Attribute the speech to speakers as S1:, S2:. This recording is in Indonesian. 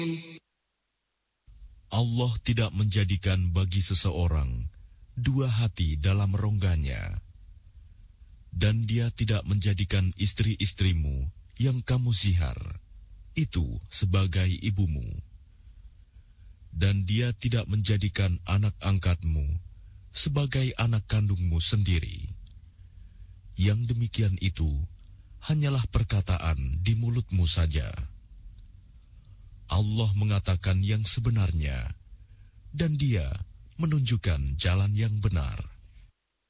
S1: Allah tidak menjadikan bagi seseorang dua hati dalam rongganya, dan Dia tidak menjadikan istri-istrimu yang kamu zihar itu sebagai ibumu, dan Dia tidak menjadikan anak angkatmu sebagai anak kandungmu sendiri. Yang demikian itu hanyalah perkataan di mulutmu saja. Allah mengatakan yang sebenarnya, dan Dia menunjukkan jalan yang benar.